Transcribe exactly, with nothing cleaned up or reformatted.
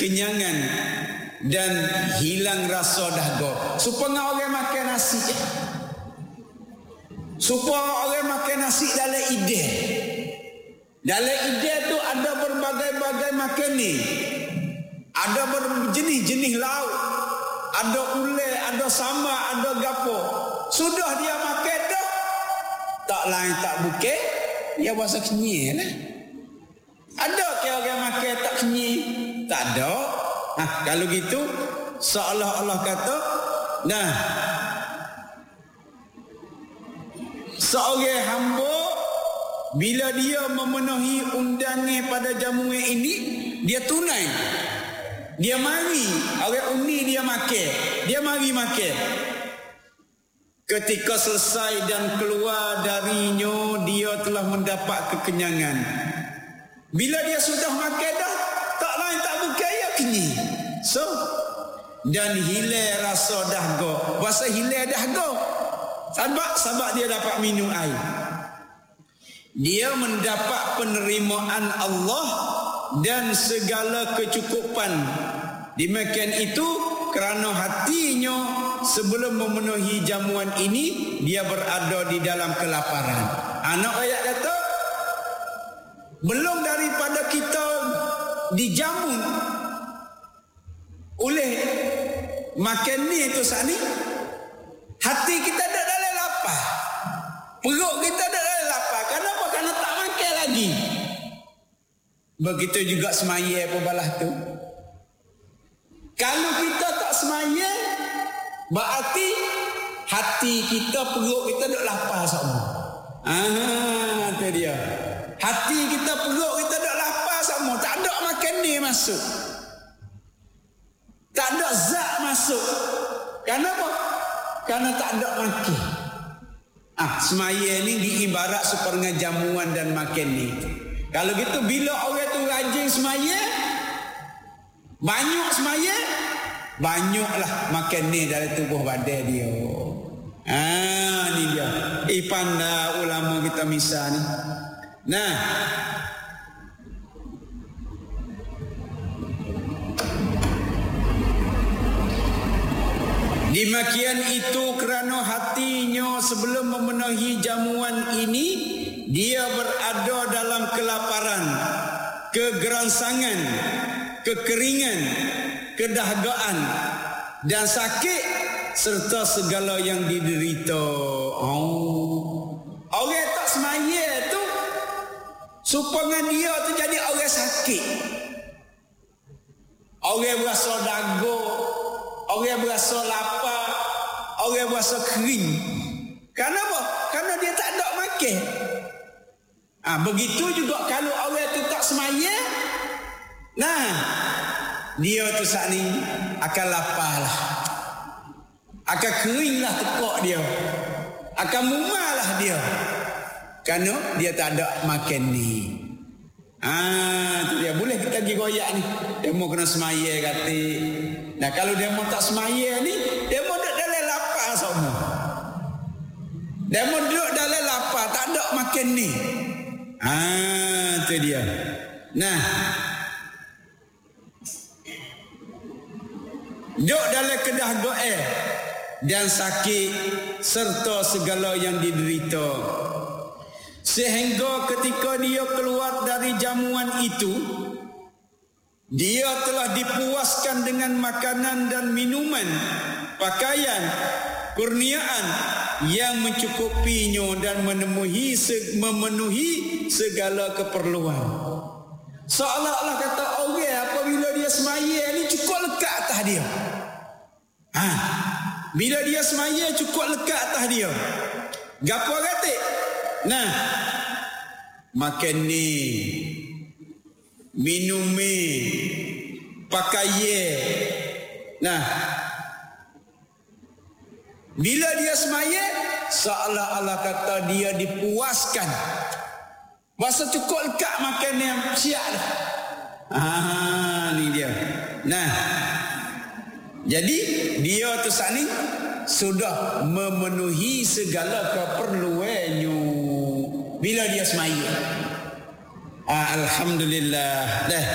kekenyangan dan hilang rasa dahaga. Supaya orang makan nasi. Supaya orang makan nasi dalam ide. Dalam ide tu ada berbagai-bagai makan ni. Ada berjenis-jenis lauk. Ada ulai, ada sambal, ada gapo. Sudah dia makan dah. Tak lain tak bukan. Dia bahasa kenyir lah. Ada ke orang makan tak kenyir? Tak ada. Nah, kalau gitu seolah-olah kata, nah, seorang hamba bila dia memenuhi undangan pada jamuan ini, dia tunai. Dia mari, orang uni dia makan. Dia mari makan. Ketika selesai dan keluar darinya, dia telah mendapat kekenyangan. Bila dia sudah makan dah, tak lain tak bukan ya kenyir. So, dan hilang rasa dahaga. Bahasa hilang dahaga. Sebab, sebab dia dapat minum air. Dia mendapat penerimaan Allah dan segala kecukupan. Demikian itu kerana hatinya sebelum memenuhi jamuan ini, dia berada di dalam kelaparan. Anak ayat kata, belum daripada kita dijamu oleh makan ni tu saat ni, hati kita dah dalam lapar, perut kita dah dalam lapar. Kenapa? Kerana tak makan lagi. Begitu juga semaya apa balas tu. Kalau kita tak semaya, berarti hati kita, perut kita dah lapar semua. Ah, tu dia. Hati kita, perut kita dah lapar semua. Tak ada makan ni masuk. Tak ada zat masuk. Kenapa? Kerana tak ada makan. Ah, semaya ni diibarat seperti jamuan dan makan ni. Kalau gitu, bila orang tu rajin semaya, banyak semaya, banyaklah makan ni dalam tubuh badan dia. Ah, ni dia. Eh, pandai ulama kita misal ni. Nah, demikian itu kerana hatinya sebelum memenuhi jamuan ini, dia berada dalam kelaparan, kegerangsangan, kekeringan, kedahagaan dan sakit serta segala yang diderita. Oh, orang tak semaya tu supaya dia tu jadi orang sakit. Orang berasa dagu, orang berasa lapar, orang berasa kering. Kenapa? Kerana dia tak ada makan. Ah, begitu juga kalau orang tu tak semaya, nah, dia tu saat ni akan lapar lah, akan kering lah tekak dia, akan mumah lah dia, kerana dia tak ada makan ni. Ah, tu dia. Boleh kita pergi goyak ni. Demo kena semaya kata. Nah, kalau demo tak semaya ni, demo duduk dalam lapar semua. Demo duduk dalam lapar, tak ada makan ni. Ah, tu dia. Nah, duduk dalam kedahagaan dan sakit serta segala yang diderita. Sehingga ketika dia keluar dari jamuan itu, dia telah dipuaskan dengan makanan dan minuman, pakaian, kurniaan yang mencukupinya dan memenuhi memenuhi segala keperluan. Seolah-olah kata orang apabila dia semaya ni cukup lekat atas dia. Ha, bila dia semaya cukup lekat atas dia. Gapo kata? Nah, makan ni, minum ni, pakaian. Nah, bila dia semaya, seolah-olah kata dia dipuaskan. Masa cukup lekat makan yang siap dah. Ah, ni dia. Nah, jadi dia tu saat ni sudah memenuhi segala keperluannya bila dia semaya. Ah, alhamdulillah. Dah.